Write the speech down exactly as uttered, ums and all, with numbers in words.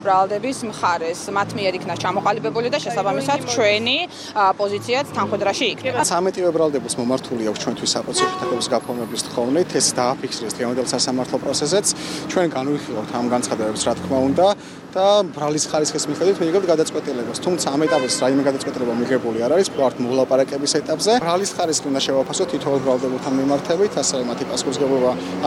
ბრალდების მხარეს მათ მიერ იქნა ჩამოყალიბებული და შესაბამისად ჩვენი პოზიციაც თანხმედრაში იქნება. ცამეტივე ბრალდების მომართული აქვს ჩვენთვის საპროცესო შეთანხმების გაფორმების თხოვნით, ეს დააფიქსირეს დღევანდელ სასამართლო პროცესზეც. ჩვენ განვიხილავთ ამ განცხადებებს, რა თქმა უნდა, და ბრალის ხარისხის მიხედვით მიიღებთ გადაწყვეტილებას. თუმცა ამ ეტაპზე რაიმე გადაწყვეტილება მიღებული არ არის, ვართ მოლაპარაკების ეტაპზე. ბრალის ხარისხი უნდა შევაფასოთ თითოეულ ბრალდებთან მიმართებით, ასე რომ მათი პასუხისმგებლობა